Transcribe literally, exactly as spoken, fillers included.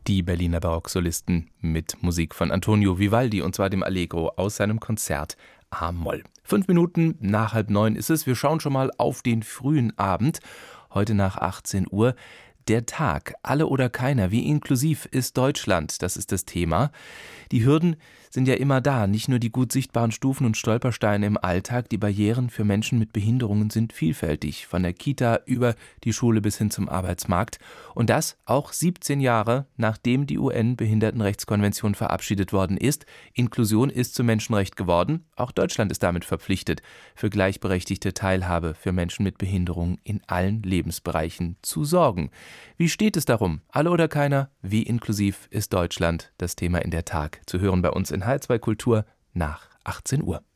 Die Berliner Barocksolisten mit Musik von Antonio Vivaldi, und zwar dem Allegro aus seinem Konzert A-Moll. Fünf Minuten nach halb neun ist es. Wir schauen schon mal auf den frühen Abend. Heute nach achtzehn Uhr. Der Tag, alle oder keiner, wie inklusiv ist Deutschland? Das ist das Thema. Die Hürden sind ja immer da, nicht nur die gut sichtbaren Stufen und Stolpersteine im Alltag. Die Barrieren für Menschen mit Behinderungen sind vielfältig, von der Kita über die Schule bis hin zum Arbeitsmarkt. Und das auch siebzehn Jahre, nachdem die U N-Behindertenrechtskonvention verabschiedet worden ist. Inklusion ist zum Menschenrecht geworden. Auch Deutschland ist damit verpflichtet, für gleichberechtigte Teilhabe für Menschen mit Behinderung in allen Lebensbereichen zu sorgen. Wie steht es darum? Alle oder keiner? Wie inklusiv ist Deutschland? Das Thema in der Tag. Zu hören bei uns in H zwei Kultur nach achtzehn Uhr.